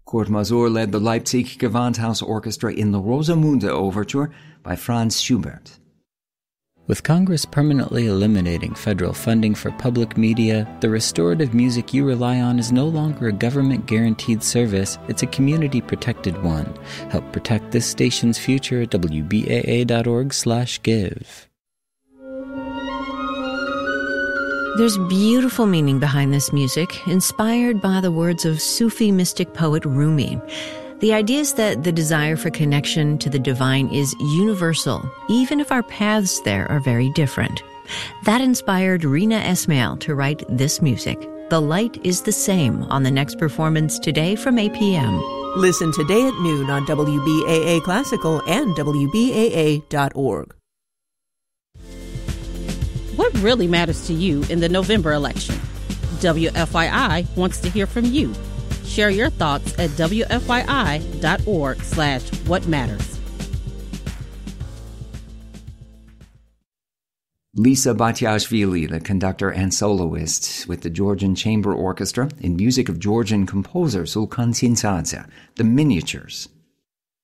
Kurt Masur led the Leipzig Gewandhaus Orchestra in the Rosamunde Overture by Franz Schubert. With Congress permanently eliminating federal funding for public media, the restorative music you rely on is no longer a government-guaranteed service, it's a community-protected one. Help protect this station's future at wbaa.org/give. There's beautiful meaning behind this music, inspired by the words of Sufi mystic poet Rumi. The idea is that the desire for connection to the divine is universal, even if our paths there are very different. That inspired Rina Esmail to write this music. The Light is the Same on the next performance today from 8 p.m. Listen today at noon on WBAA Classical and WBAA.org. What really matters to you in the November election? WFYI wants to hear from you. Share your thoughts at WFYI.org/whatmatters. Lisa Batiashvili, the conductor and soloist with the Georgian Chamber Orchestra, in music of Georgian composer Sulkan Tsintsadze, The Miniatures.